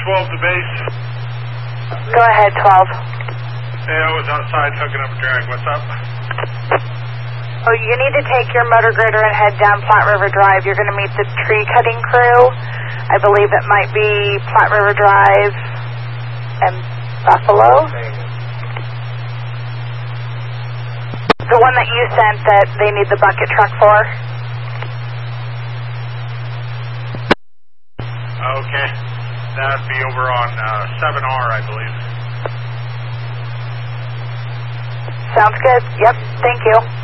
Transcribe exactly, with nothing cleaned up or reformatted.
twelve to base. Go ahead, twelve. Hey, I was outside hooking up a drag. What's up? Oh, you need to take your motor grader and head down Platte River Drive. You're going to meet the tree cutting crew. I believe it might be Platte River Drive and Buffalo. The one that you sent that they need the bucket truck for. Okay. That'd be over on uh, seven R, I believe. Sounds good. Yep. Thank you.